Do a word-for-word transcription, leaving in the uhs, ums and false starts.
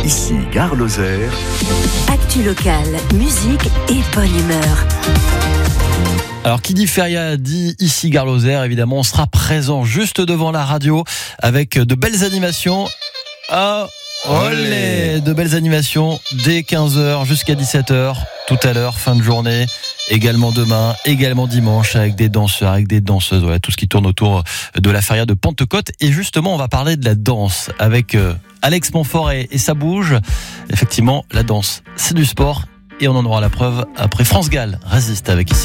Ici Gare Lozère. Actu locale, musique et bonne humeur. Alors qui dit feria dit ici Gare Lozère, évidemment on sera présent juste devant la radio avec de belles animations. Ah, olé, de belles animations dès quinze heures jusqu'à dix-sept heures, tout à l'heure, fin de journée, également demain, également dimanche avec des danseurs, avec des danseuses, voilà, tout ce qui tourne autour de la feria de Pentecôte. Et justement on va parler de la danse avec euh, Alex Montfort et, et ça bouge. Effectivement la danse c'est du sport et on en aura la preuve après France Gall résiste avec ici.